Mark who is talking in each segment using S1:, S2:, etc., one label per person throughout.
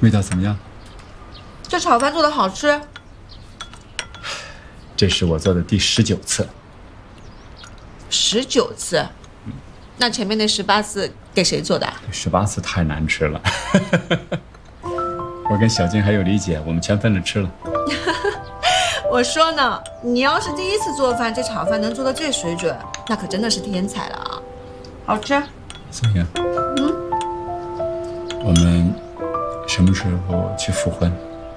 S1: 味道怎么样？
S2: 这炒饭做的好吃。
S1: 这是我做的第19次。
S2: 19次？那前面那18次给谁做的
S1: ？18次太难吃了。我跟小静还有李姐，我们全分着吃了。
S2: 我说呢，你要是第1次做饭，这炒饭能做到这水准，那可真的是天才了啊！好吃。
S1: 宋莹，我们什么时候去复婚？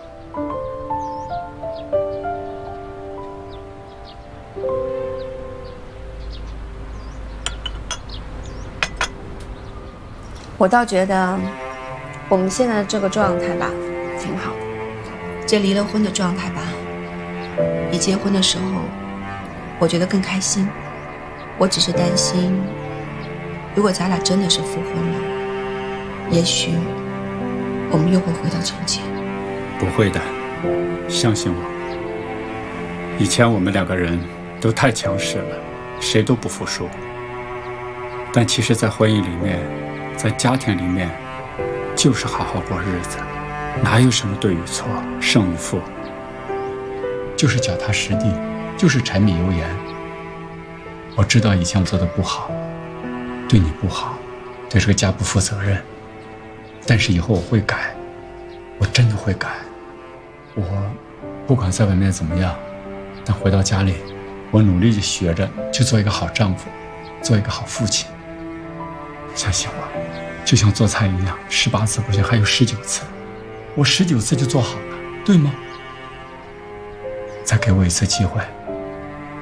S2: 我倒觉得，我们现在这个状态吧，挺好的。这离了婚的状态吧，比结婚的时候，我觉得更开心。我只是担心，如果咱俩真的是复婚了，也许我们又会回到从前。
S3: 不会的，相信我。以前我们2个人都太强势了，谁都不服输。但其实，在婚姻里面，在家庭里面，就是好好过日子，哪有什么对与错、胜与负？
S1: 就是脚踏实地，就是柴米油盐。我知道以前我做的不好，对你不好，对这个家不负责任。但是以后我会改，我真的会改。我不管在外面怎么样，但回到家里，我努力地学着去做一个好丈夫，做一个好父亲。相信我，就像做菜一样，18次不行，还有19次，我19次就做好了，对吗？再给我一次机会。